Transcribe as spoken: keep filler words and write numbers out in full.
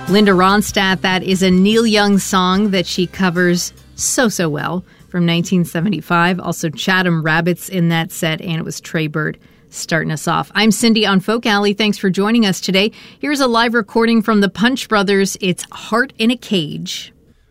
Linda Ronstadt, that is a Neil Young song that she covers so, so well from nineteen seventy-five. Also Chatham Rabbits in that set, and it was Trey Bird starting us off. I'm Cindy on Folk Alley. Thanks for joining us today. Here's a live recording from the Punch Brothers. It's Heart in a Cage.